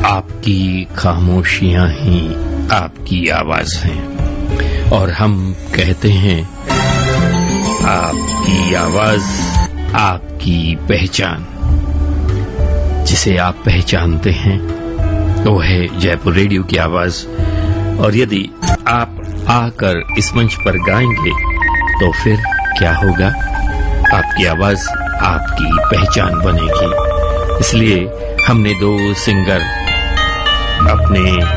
आपकी खामोशियां ही आपकी आवाज हैं और हम कहते हैं आपकी आवाज आपकी पहचान। जिसे आप पहचानते हैं वो है जयपुर रेडियो की आवाज, और यदि आप आकर इस मंच पर गाएंगे तो फिर क्या होगा? आपकी आवाज आपकी पहचान बनेगी। इसलिए हमने 2 सिंगर अपने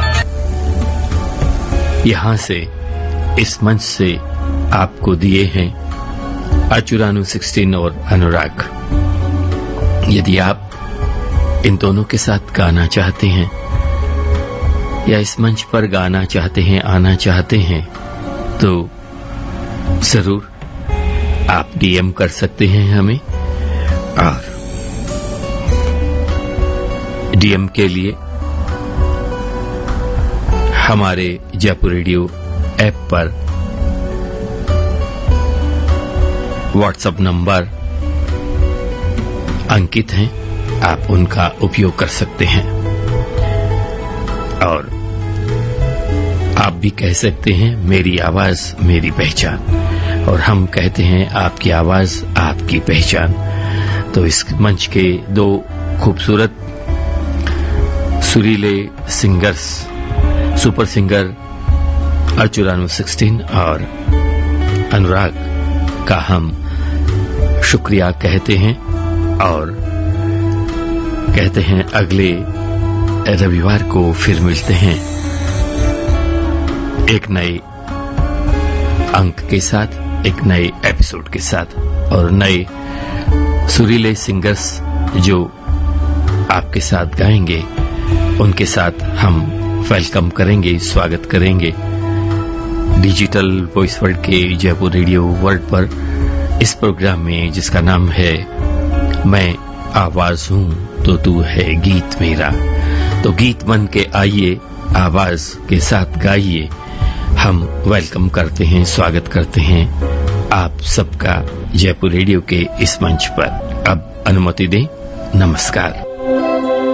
यहां से इस मंच से आपको दिए हैं, अचुरानु 16 और अनुराग। यदि आप इन दोनों के साथ गाना चाहते हैं या इस मंच पर गाना चाहते हैं, आना चाहते हैं, तो जरूर आप डीएम कर सकते हैं हमें। और डीएम के लिए हमारे जयपुर रेडियो ऐप पर व्हाट्सएप नंबर अंकित हैं, आप उनका उपयोग कर सकते हैं। और आप भी कह सकते हैं मेरी आवाज मेरी पहचान, और हम कहते हैं आपकी आवाज आपकी पहचान। तो इस मंच के 2 खूबसूरत सुरीले सिंगर्स, सुपर सिंगर अचुरानु 16 और अनुराग का हम शुक्रिया कहते हैं, और कहते हैं अगले रविवार को फिर मिलते हैं एक नए अंक के साथ, एक नए एपिसोड के साथ, और नए सुरीले सिंगर्स जो आपके साथ गाएंगे उनके साथ हम वेलकम करेंगे, स्वागत करेंगे डिजिटल वॉइस वर्ल्ड के जयपुर रेडियो वर्ल्ड पर, इस प्रोग्राम में जिसका नाम है मैं आवाज हूं तो तू है गीत मेरा। तो गीत बन के आइए, आवाज के साथ गाइए। हम वेलकम करते हैं, स्वागत करते हैं आप सबका जयपुर रेडियो के इस मंच पर। अब अनुमति दें, नमस्कार।